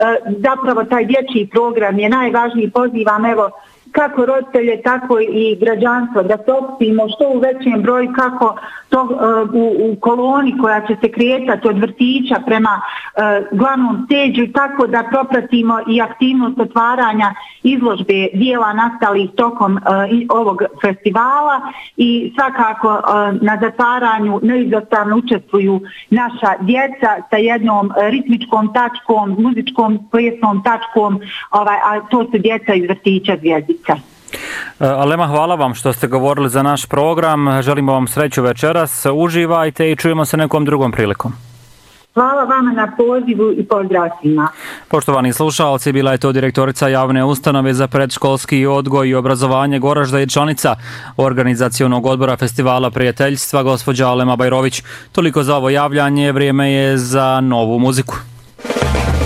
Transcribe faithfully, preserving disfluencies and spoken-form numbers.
zapravo taj dječji program je najvažniji. Pozivam evo kako roditelje, tako i građanstvo da se okupimo što u većem broju, kako to u, u koloni koja će se kretati od vrtića prema uh, glavnom steđu, tako da propratimo i aktivnost otvaranja izložbe dijela nastalih tokom uh, ovog festivala i svakako uh, na zatvaranju neizostavno učestvuju naša djeca sa jednom ritmičkom tačkom, muzičkom plesnom tačkom, ovaj, a to su djeca iz vrtića Zvijezdica. Alema, hvala vam što ste govorili za naš program. Želimo vam sreću večeras. Uživajte i čujemo se nekom drugom prilikom. Hvala vama na pozivu i pozdrav svima. Poštovani slušalci, bila je to direktorica javne ustanove za predškolski odgoj i obrazovanje Goražda i članica organizacionog odbora festivala prijateljstva, gospođa Alema Bajrović. Toliko za ovo javljanje, vrijeme je za novu muziku.